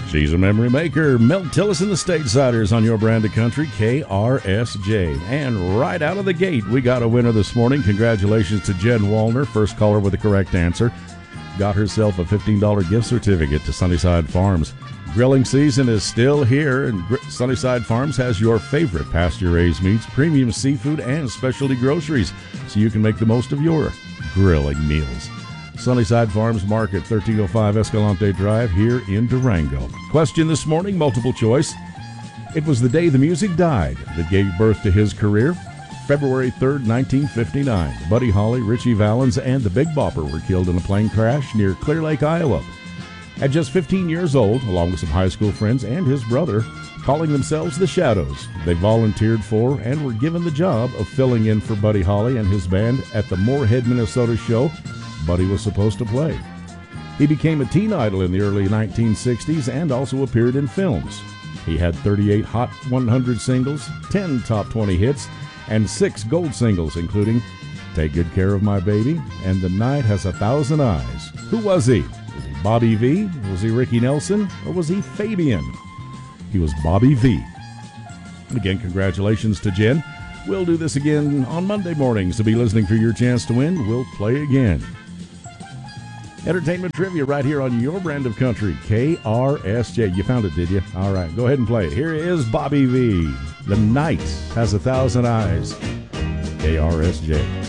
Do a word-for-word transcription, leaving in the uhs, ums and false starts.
She's a memory maker. Mel Tillis and the Statesiders on your brand of country, K R S J. And right out of the gate, we got a winner this morning. Congratulations to Jen Wallner, first caller with the correct answer. Got herself a fifteen dollars gift certificate to Sunnyside Farms. Grilling season is still here, and Sunnyside Farms has your favorite pasture-raised meats, premium seafood, and specialty groceries, so you can make the most of your grilling meals. Sunnyside Farms Market, thirteen oh five Escalante Drive here in Durango. Question this morning, multiple choice. It was the day the music died that gave birth to his career. February third, nineteen fifty-nine. Buddy Holly, Richie Valens, and the Big Bopper were killed in a plane crash near Clear Lake, Iowa. At just fifteen years old, along with some high school friends and his brother, calling themselves the Shadows, they volunteered for and were given the job of filling in for Buddy Holly and his band at the Moorhead, Minnesota show Buddy was supposed to play. He became a teen idol in the early nineteen sixties and also appeared in films. He had thirty-eight Hot one hundred singles, ten top twenty hits, and six gold singles, including Take Good Care of My Baby and The Night Has a Thousand Eyes. Who was he? Was he Bobby V? Was he Ricky Nelson? Or was he Fabian? He was Bobby V. Again, congratulations to Jen. We'll do this again on Monday mornings, so be listening for your chance to win. We'll play again. Entertainment trivia right here on your brand of country, K R S J. You found it, did you? All right, go ahead and play it. Here is Bobby V. The Night Has a Thousand Eyes, K R S J.